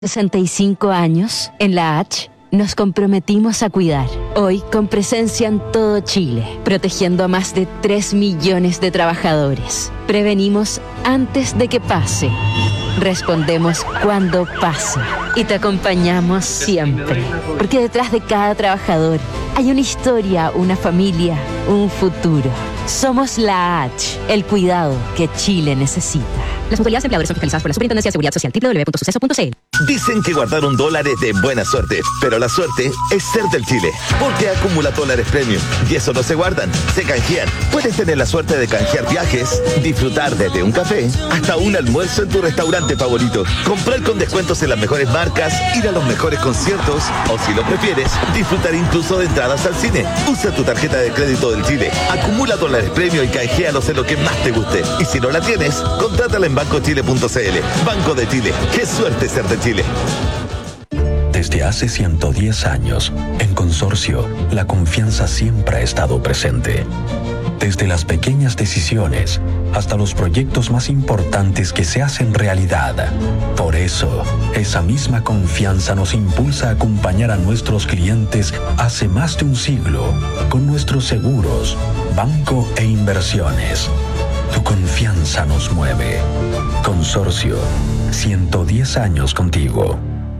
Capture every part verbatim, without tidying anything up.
sesenta y cinco años, en la H, nos comprometimos a cuidar. Hoy, con presencia en todo Chile, protegiendo a más de tres millones de trabajadores. Prevenimos antes de que pase. Respondemos cuando pasa. Y te acompañamos siempre. Porque detrás de cada trabajador hay una historia, una familia, un futuro. Somos la H, el cuidado que Chile necesita. Las mutualidades empleadores son fiscalizadas por la Superintendencia de Seguridad Social. doble u doble u doble u punto suceso punto c l. Dicen que guardar un dólar es de buena suerte, pero la suerte es ser del Chile, porque acumula dólares premium y eso no se guardan, se canjean. Puedes tener la suerte de canjear viajes, disfrutar desde un café hasta un almuerzo en tu restaurante favorito, comprar con descuentos en las mejores marcas, ir a los mejores conciertos o, si lo prefieres, disfrutar incluso de entradas al cine. Usa tu tarjeta de crédito del Chile, acumula dólares premium y canjealos en lo que más te guste. Y si no la tienes, contrátala en banco chile punto c l. Banco de Chile, qué suerte ser de Chile. Desde hace ciento diez años, en Consorcio, la confianza siempre ha estado presente. Desde las pequeñas decisiones hasta los proyectos más importantes que se hacen realidad. Por eso, esa misma confianza nos impulsa a acompañar a nuestros clientes hace más de un siglo con nuestros seguros, banco e inversiones. Tu confianza nos mueve. Consorcio, ciento diez años contigo.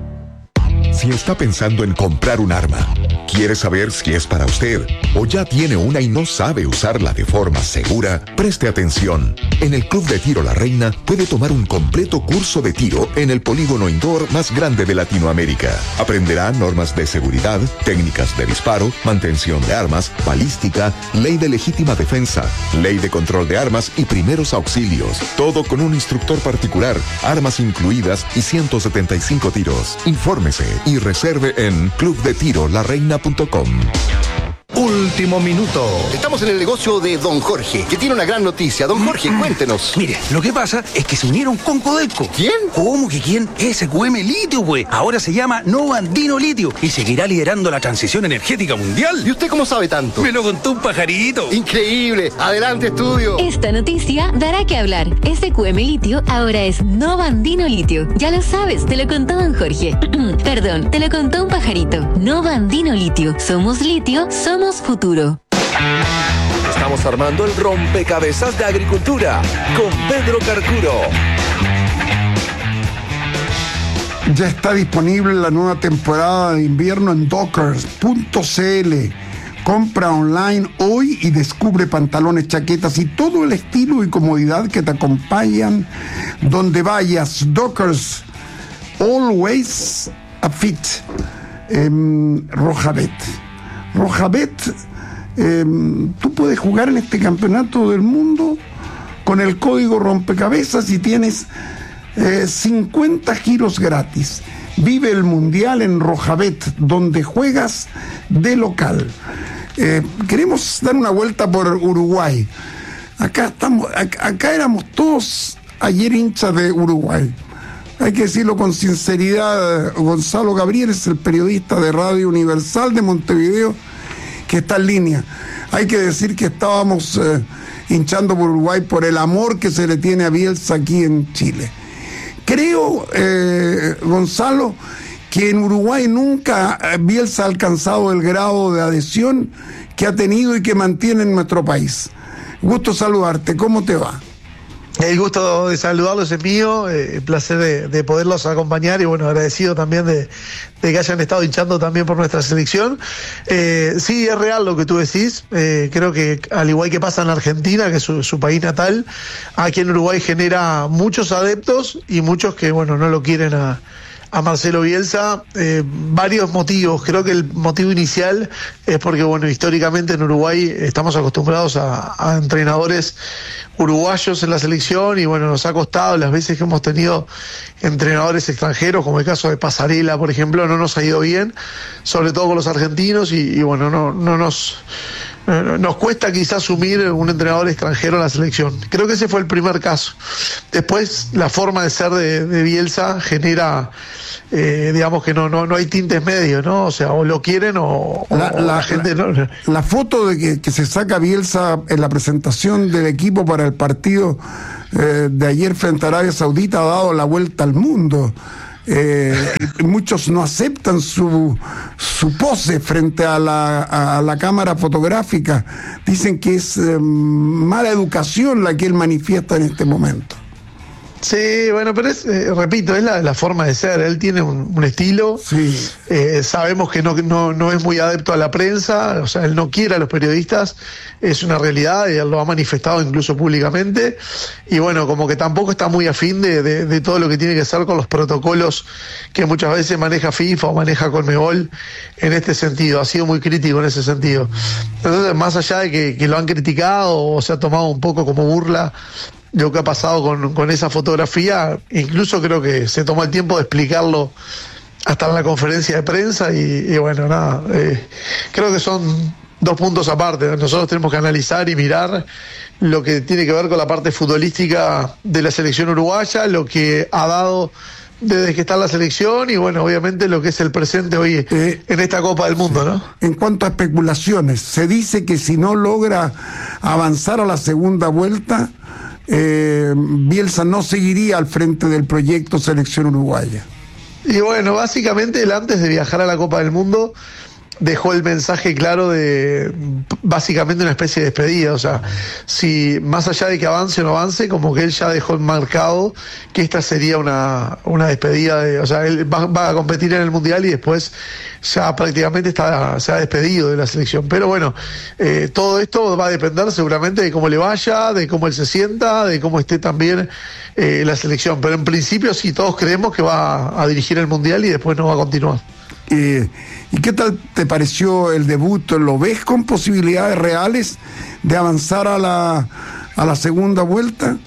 Si está pensando en comprar un arma, quiere saber si es para usted o ya tiene una y no sabe usarla de forma segura, preste atención. En el Club de Tiro La Reina puede tomar un completo curso de tiro en el polígono indoor más grande de Latinoamérica. Aprenderá normas de seguridad, técnicas de disparo, mantención de armas, balística, ley de legítima defensa, ley de control de armas y primeros auxilios. Todo con un instructor particular, armas incluidas y ciento setenta y cinco tiros. Infórmese y reserve en club de tiro la reina punto com. Último minuto. Estamos en el negocio de Don Jorge, que tiene una gran noticia. Don Jorge, cuéntenos. Mire, lo que pasa es que se unieron con Codelco. ¿Quién? ¿Cómo que quién? S Q M Litio, güey. Ahora se llama Nova Andino Litio y seguirá liderando la transición energética mundial. ¿Y usted cómo sabe tanto? Me lo contó un pajarito. Increíble. Adelante, estudio. Esta noticia dará que hablar. S Q M Litio ahora es Nova Andino Litio. Ya lo sabes, te lo contó Don Jorge. Perdón, te lo contó un pajarito. Nova Andino Litio. Somos litio, somos futuro. Estamos armando el rompecabezas de agricultura con Pedro Carcuro. Ya está disponible la nueva temporada de invierno en dockers punto c l. Compra online hoy y descubre pantalones, chaquetas y todo el estilo y comodidad que te acompañan donde vayas. Dockers, always a fit. Eh, Rojabet. Rojabet, eh, tú puedes jugar en este campeonato del mundo con el código rompecabezas y tienes eh, cincuenta giros gratis. Vive el mundial en Rojabet, donde juegas de local. Eh, queremos dar una vuelta por Uruguay. Acá estamos, acá, acá éramos todos ayer hinchas de Uruguay. Hay que decirlo con sinceridad. Gonzalo Gabriel es el periodista de Radio Universal de Montevideo que está en línea. Hay que decir que estábamos eh, hinchando por Uruguay por el amor que se le tiene a Bielsa aquí en Chile. Creo, eh, Gonzalo, que en Uruguay nunca Bielsa ha alcanzado el grado de adhesión que ha tenido y que mantiene en nuestro país. Gusto saludarte, ¿cómo te va? El gusto de saludarlos es mío, eh, el placer de, de poderlos acompañar y bueno, agradecido también de, de que hayan estado hinchando también por nuestra selección. Eh, sí, es real lo que tú decís, eh, creo que al igual que pasa en Argentina, que es su, su país natal, aquí en Uruguay genera muchos adeptos y muchos que bueno, no lo quieren a... a Marcelo Bielsa, eh, varios motivos. Creo que el motivo inicial es porque, bueno, históricamente en Uruguay estamos acostumbrados a, a entrenadores uruguayos en la selección y, bueno, nos ha costado las veces que hemos tenido entrenadores extranjeros, como el caso de Pasarela, por ejemplo, no nos ha ido bien, sobre todo con los argentinos y, y bueno, no, no nos... Nos cuesta quizás asumir un entrenador extranjero en la selección. Creo que ese fue el primer caso. Después, la forma de ser de, de Bielsa genera, eh, digamos que no, no, no hay tintes medios, ¿no? O sea, o lo quieren o, la, o la, la gente la, no. La foto de que, que se saca Bielsa en la presentación del equipo para el partido eh, de ayer frente a Arabia Saudita ha dado la vuelta al mundo. Eh, muchos no aceptan su, su pose frente a la, a la cámara fotográfica. Dicen que es eh, mala educación la que él manifiesta en este momento. Sí, bueno, pero es, eh, repito, es la, la forma de ser. Él tiene un, un estilo. Sí. Eh, sabemos que no, no, no es muy adepto a la prensa, o sea, él no quiere a los periodistas, es una realidad y él lo ha manifestado incluso públicamente. Y bueno, como que tampoco está muy afín de, de, de todo lo que tiene que hacer con los protocolos que muchas veces maneja FIFA o maneja Conmebol en este sentido. Ha sido muy crítico en ese sentido. Entonces, más allá de que, que lo han criticado o se ha tomado un poco como burla lo que ha pasado con, con esa fotografía, incluso creo que se tomó el tiempo de explicarlo hasta en la conferencia de prensa y, y bueno, nada, eh, creo que son dos puntos aparte. Nosotros tenemos que analizar y mirar lo que tiene que ver con la parte futbolística de la selección uruguaya, lo que ha dado desde que está en la selección y bueno, obviamente lo que es el presente hoy eh, en esta Copa del Mundo, ¿no? En cuanto a especulaciones, se dice que si no logra avanzar a la segunda vuelta, Eh, Bielsa no seguiría al frente del proyecto Selección Uruguaya. Y bueno, básicamente él antes de viajar a la Copa del Mundo dejó el mensaje claro de básicamente una especie de despedida, o sea, si más allá de que avance o no avance, como que él ya dejó enmarcado que esta sería una, una despedida de, o sea, él va, va a competir en el Mundial y después ya prácticamente está, se ha despedido de la selección. Pero bueno, eh, todo esto va a depender seguramente de cómo le vaya, de cómo él se sienta, de cómo esté también eh, la selección, pero en principio sí todos creemos que va a dirigir el Mundial y después no va a continuar. Eh, ¿Y qué tal te pareció el debut? ¿Lo ves con posibilidades reales de avanzar a la, a la segunda vuelta?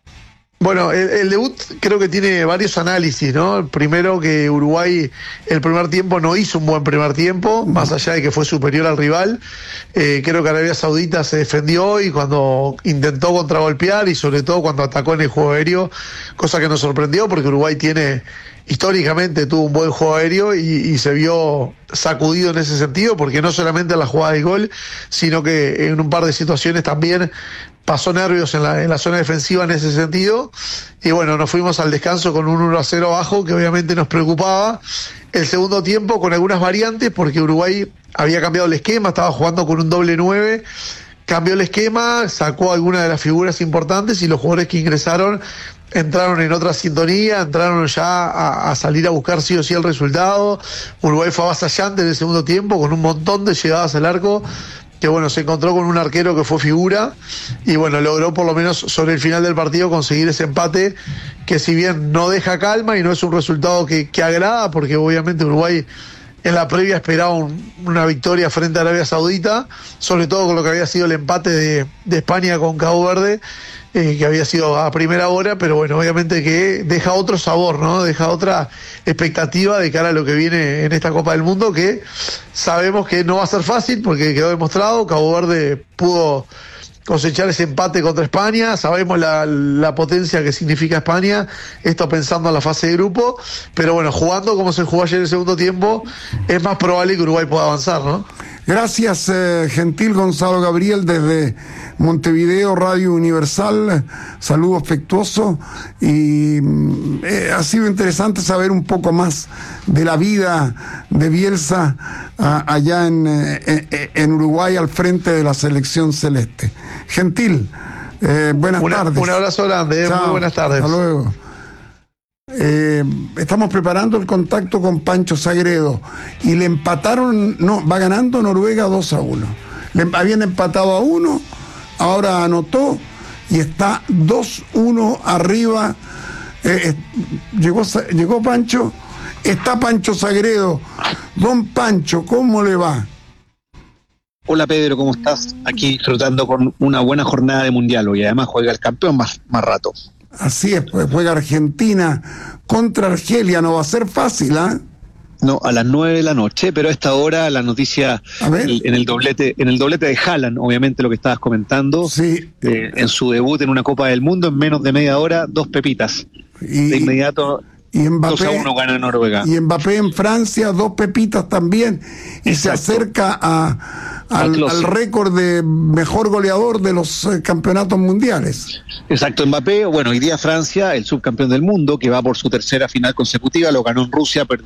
Bueno, el, el debut creo que tiene varios análisis, ¿no? Primero que Uruguay el primer tiempo no hizo un buen primer tiempo, más allá de que fue superior al rival. Eh, creo que Arabia Saudita se defendió y cuando intentó contragolpear y sobre todo cuando atacó en el juego aéreo, cosa que nos sorprendió porque Uruguay tiene... históricamente tuvo un buen juego aéreo y, y se vio sacudido en ese sentido, porque no solamente en la jugada de gol, sino que en un par de situaciones también pasó nervios en la, en la zona defensiva en ese sentido. Y bueno, nos fuimos al descanso con un uno a cero abajo, que obviamente nos preocupaba. El segundo tiempo con algunas variantes, porque Uruguay había cambiado el esquema, estaba jugando con un doble nueve, cambió el esquema, sacó algunas de las figuras importantes y los jugadores que ingresaron entraron en otra sintonía, entraron ya a, a salir a buscar sí o sí el resultado. Uruguay fue avasallante en el segundo tiempo con un montón de llegadas al arco, que bueno, se encontró con un arquero que fue figura y bueno, logró por lo menos sobre el final del partido conseguir ese empate que si bien no deja calma y no es un resultado que, que agrada, porque obviamente Uruguay en la previa esperaba un, una victoria frente a Arabia Saudita, sobre todo con lo que había sido el empate de, de España con Cabo Verde, eh, que había sido a primera hora, pero bueno, obviamente que deja otro sabor, ¿no? Deja otra expectativa de cara a lo que viene en esta Copa del Mundo, que sabemos que no va a ser fácil porque quedó demostrado, Cabo Verde pudo cosechar ese empate contra España, sabemos la, la potencia que significa España, esto pensando en la fase de grupo, pero bueno, jugando como se jugó ayer en el segundo tiempo, es más probable que Uruguay pueda avanzar, ¿no? Gracias, eh, Gentil Gonzalo Gabriel, desde Montevideo, Radio Universal. Saludo afectuoso y eh, ha sido interesante saber un poco más de la vida de Bielsa a, allá en, eh, en Uruguay al frente de la selección celeste. Gentil, eh, buenas una, tardes. Un abrazo grande, eh, muy buenas tardes. Hasta luego. Eh, estamos preparando el contacto con Pancho Sagredo y le empataron, no, va ganando Noruega dos a uno. Le habían empatado a uno, ahora anotó y está dos uno arriba. Eh, eh, llegó, llegó Pancho, está Pancho Sagredo. Don Pancho, ¿cómo le va? Hola Pedro, ¿cómo estás? Aquí disfrutando con una buena jornada de mundial y además juega el campeón más, más rato. Así es, pues juega Argentina contra Argelia, no va a ser fácil, ¿ah? ¿eh? No, a las nueve de la noche, pero a esta hora la noticia el, en el doblete, en el doblete de Haaland, obviamente lo que estabas comentando, sí. eh, en su debut en una Copa del Mundo, en menos de media hora, dos pepitas. Y, de inmediato Y Mbappé, dos a uno gana Noruega. Y Mbappé en Francia, dos pepitas también. Y Exacto. se acerca a, al, al récord de mejor goleador de los eh, campeonatos mundiales. Exacto, Mbappé, bueno, hoy día Francia, el subcampeón del mundo, que va por su tercera final consecutiva, lo ganó en Rusia, perdió